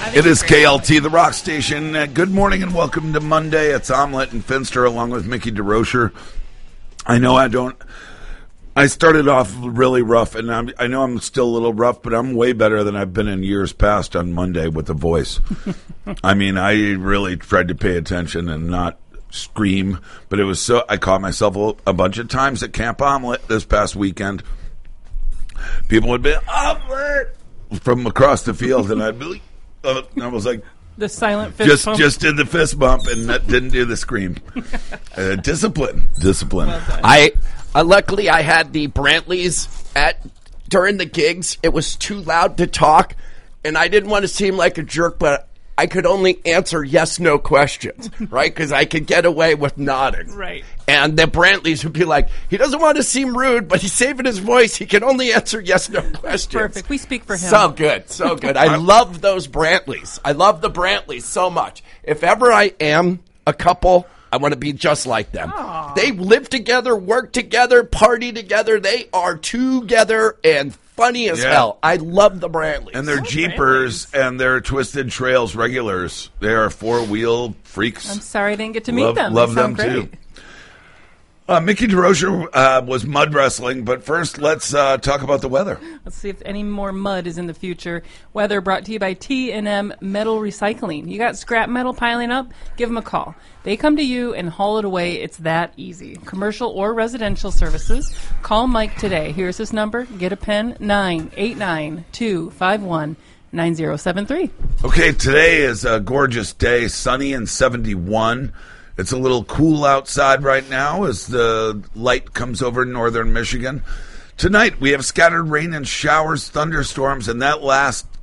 It is KLT, the rock station. Good morning and welcome to Monday. It's Omelette and Finster along with Mickey DeRocher. I started off really rough, and I know I'm still a little rough, but I'm way better than I've been in years past on Monday with the voice. I mean, I really tried to pay attention and not scream, but it was so, I caught myself a bunch of times at Camp Omelette this past weekend. People would be, Omelette! From across the field, and I'd be I was like, the silent fist bump. Just did the fist bump and didn't do the scream. Discipline. Well, I luckily I had the Brantleys during the gigs. It was too loud to talk, and I didn't want to seem like a jerk, but I could only answer yes/no questions, right? Because I could get away with nodding. Right. And the Brantleys would be like, he doesn't want to seem rude, but he's saving his voice. He can only answer yes/no questions. Perfect. We speak for him. So good. So good. I love those Brantleys. I love the Brantleys so much. If ever I am a couple, I want to be just like them. Aww. They live together, work together, party together. They are together and funny as hell. I love the Brantleys. And they're Jeepers and they're Twisted Trails regulars. They are four-wheel freaks. I'm sorry I didn't get to meet them. Love They them sound great. too. Mickey DeRocher was mud wrestling, but first let's talk about the weather. Let's see if any more mud is in the future. Weather brought to you by T&M Metal Recycling. You got scrap metal piling up? Give them a call. They come to you and haul it away. It's that easy. Commercial or residential services. Call Mike today. Here's his number. Get a pen, 989-251-9073. Okay, today is a gorgeous day, sunny and 71. It's a little cool outside right now as the light comes over northern Michigan. Tonight, we have scattered rain and showers, thunderstorms, and that last